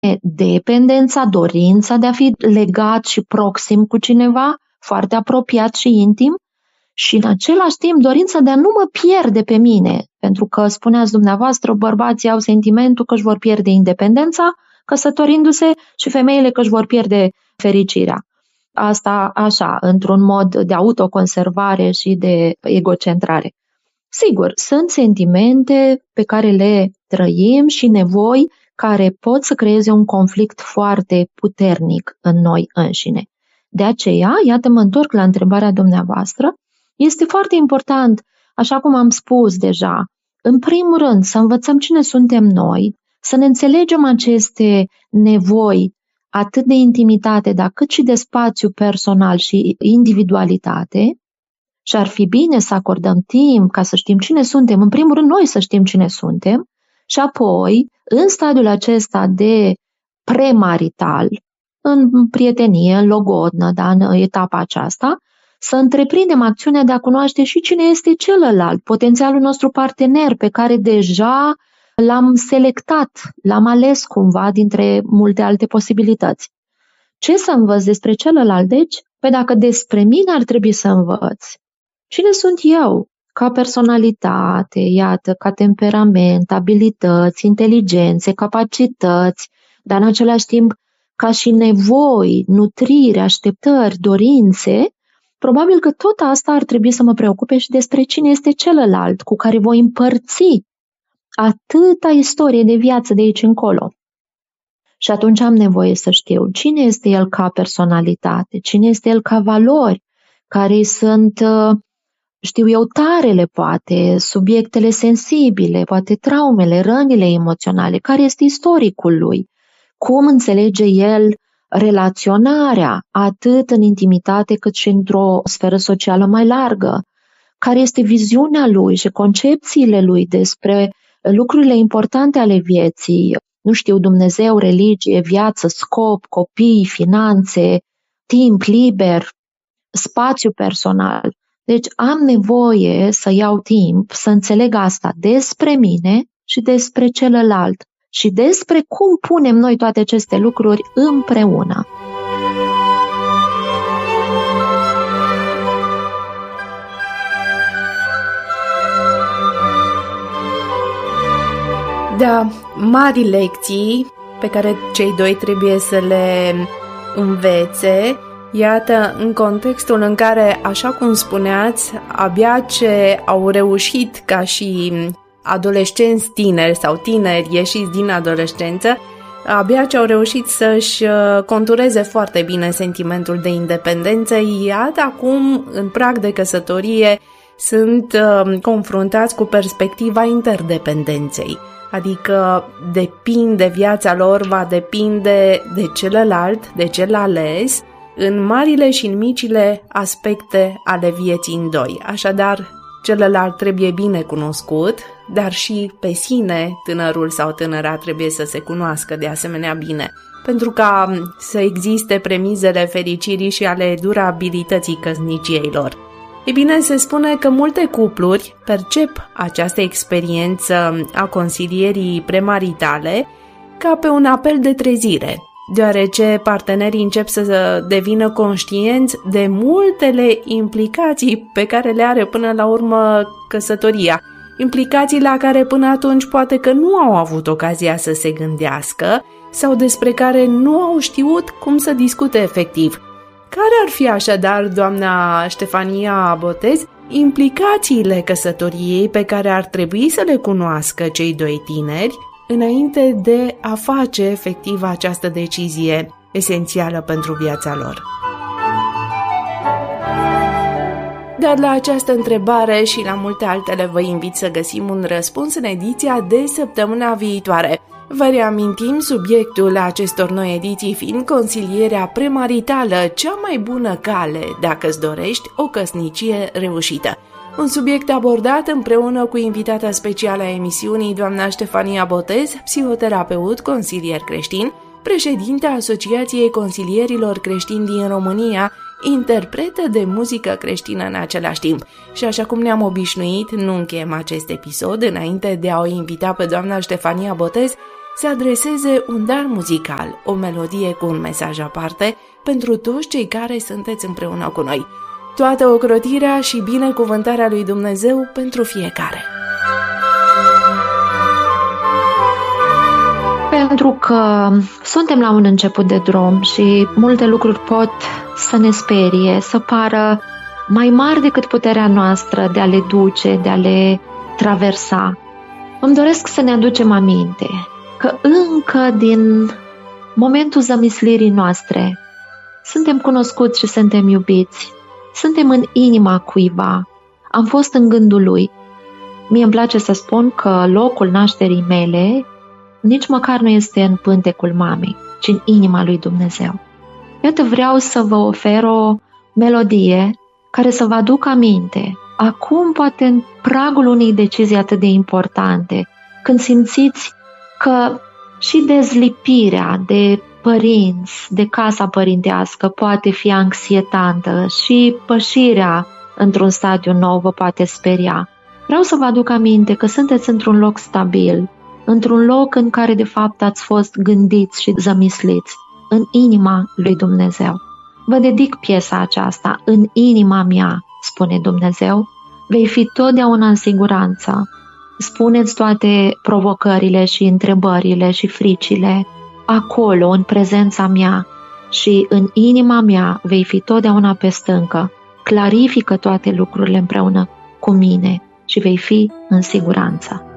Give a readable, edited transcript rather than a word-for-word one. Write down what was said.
dependența, dorința de a fi legat și proxim cu cineva, foarte apropiat și intim, și în același timp dorința de a nu mă pierde pe mine, pentru că spuneați dumneavoastră, bărbații au sentimentul că își vor pierde independența căsătorindu-se și femeile că își vor pierde fericirea. Asta așa, într-un mod de autoconservare și de egocentrare. Sigur, sunt sentimente pe care le trăim și nevoi care pot să creeze un conflict foarte puternic în noi înșine. De aceea, iată, mă întorc la întrebarea dumneavoastră, este foarte important, așa cum am spus deja, în primul rând să învățăm cine suntem noi, să ne înțelegem aceste nevoi atât de intimitate, dar cât și de spațiu personal și individualitate, și ar fi bine să acordăm timp ca să știm cine suntem, în primul rând noi să știm cine suntem, și apoi, în stadiul acesta de premarital, în prietenie, în logodnă, da, în etapa aceasta, să întreprindem acțiunea de a cunoaște și cine este celălalt, potențialul nostru partener pe care deja l-am selectat, l-am ales cumva dintre multe alte posibilități. Ce să învăț despre celălalt? Deci, dacă despre mine ar trebui să învăț, cine sunt eu? Ca personalitate, iată, ca temperament, abilități, inteligențe, capacități, dar în același timp ca și nevoi, nutrire, așteptări, dorințe, probabil că tot asta ar trebui să mă preocupe și despre cine este celălalt cu care voi împărți atâta istorie de viață de aici încolo. Și atunci am nevoie să știu cine este el ca personalitate, cine este el ca valori, care sunt, știu eu, tarele poate, subiectele sensibile, poate traumele, rănile emoționale, care este istoricul lui, cum înțelege el relaționarea, atât în intimitate cât și într-o sferă socială mai largă, care este viziunea lui și concepțiile lui despre lucrurile importante ale vieții, nu știu, Dumnezeu, religie, viață, scop, copii, finanțe, timp liber, spațiu personal. Deci am nevoie să iau timp să înțeleg asta despre mine și despre celălalt și despre cum punem noi toate aceste lucruri împreună. Da, mari lecții pe care cei doi trebuie să le învețe, iată, în contextul în care, așa cum spuneați, abia ce au reușit ca și adolescenți tineri sau tineri ieșiți din adolescență, abia ce au reușit să-și contureze foarte bine sentimentul de independență, iată acum, în prag de căsătorie, sunt confruntați cu perspectiva interdependenței. Adică depinde, viața lor va depinde de celălalt, de cel ales, în marile și în micile aspecte ale vieții în doi. Așadar, celălalt trebuie bine cunoscut, dar și pe sine tânărul sau tânăra trebuie să se cunoască de asemenea bine, pentru ca să existe premizele fericirii și ale durabilității căsniciei lor. E bine, se spune că multe cupluri percep această experiență a consilierii premaritale ca pe un apel de trezire, deoarece partenerii încep să devină conștienți de multele implicații pe care le are până la urmă căsătoria, implicații la care până atunci poate că nu au avut ocazia să se gândească sau despre care nu au știut cum să discute efectiv. Care ar fi așadar, doamna Ștefania Botez, implicațiile căsătoriei pe care ar trebui să le cunoască cei doi tineri înainte de a face efectiv această decizie esențială pentru viața lor? Dar la această întrebare și la multe altele vă invit să găsim un răspuns în ediția de săptămâna viitoare. Vă reamintim subiectul acestor noi ediții fiind consilierea premaritală, cea mai bună cale dacă îți dorești o căsnicie reușită. Un subiect abordat împreună cu invitata specială a emisiunii, doamna Ștefania Botez, psihoterapeut, consilier creștin, președinte Asociației Consilierilor Creștini din România, interpretă de muzică creștină în același timp. Și așa cum ne-am obișnuit, nu încheiem acest episod înainte de a o invita pe doamna Ștefania Botez se adreseze un dar muzical, o melodie cu un mesaj aparte pentru toți cei care sunteți împreună cu noi. Toată ocrotirea și binecuvântarea lui Dumnezeu pentru fiecare. Pentru că suntem la un început de drum și multe lucruri pot să ne sperie, să pară mai mari decât puterea noastră de a le duce, de a le traversa. Îmi doresc să ne aducem aminte că încă din momentul zămislirii noastre suntem cunoscuți și suntem iubiți, suntem în inima cuiva, am fost în gândul lui. Mie îmi place să spun că locul nașterii mele nici măcar nu este în pântecul mamei, ci în inima lui Dumnezeu. Iată, vreau să vă ofer o melodie care să vă aducă aminte, acum poate în pragul unei decizii atât de importante, când simțiți că și dezlipirea de părinți, de casa părintească poate fi anxietantă și pășirea într-un stadiu nou vă poate speria. Vreau să vă aduc aminte că sunteți într-un loc stabil, într-un loc în care de fapt ați fost gândiți și zămisliți, în inima lui Dumnezeu. Vă dedic piesa aceasta, în inima mea, spune Dumnezeu, vei fi totdeauna în siguranță. Spuneți toate provocările și întrebările și fricile acolo, în prezența mea, și în inima mea vei fi totdeauna pe stâncă. Clarifică toate lucrurile împreună cu mine și vei fi în siguranță.